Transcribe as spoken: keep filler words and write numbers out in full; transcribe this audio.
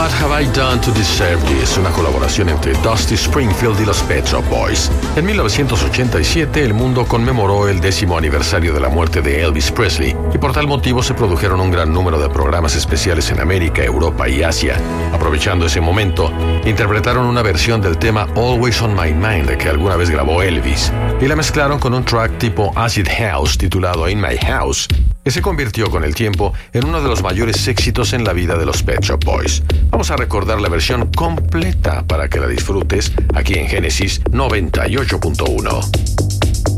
What Have I Done to Deserve This? Una colaboración entre Dusty Springfield y los Pet Shop Boys. En mil novecientos ochenta y siete, el mundo conmemoró el décimo aniversario de la muerte de Elvis Presley, y por tal motivo se produjeron un gran número de programas especiales en América, Europa y Asia. Aprovechando ese momento, interpretaron una versión del tema Always on My Mind que alguna vez grabó Elvis, y la mezclaron con un track tipo Acid House titulado In My House, que se convirtió con el tiempo en uno de los mayores éxitos en la vida de los Pet Shop Boys. Vamos a recordar la versión completa para que la disfrutes aquí en Génesis noventa y ocho punto uno.